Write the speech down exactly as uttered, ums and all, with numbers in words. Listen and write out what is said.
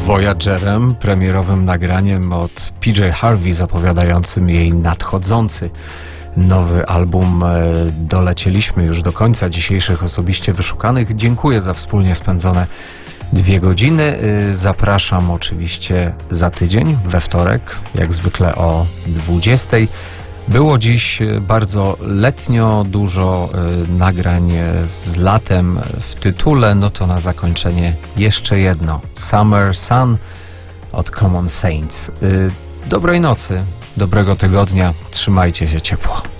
Voyagerem, premierowym nagraniem od P J Harvey zapowiadającym jej nadchodzący nowy album. Dolecieliśmy już do końca dzisiejszych Osobiście Wyszukanych. Dziękuję za wspólnie spędzone dwie godziny. Zapraszam oczywiście za tydzień, we wtorek, jak zwykle o dwudziestej. Było dziś bardzo letnio, dużo y, nagrań z latem w tytule, no to na zakończenie jeszcze jedno. Summer Sun od Common Saints. Y, dobrej nocy, dobrego tygodnia, trzymajcie się ciepło.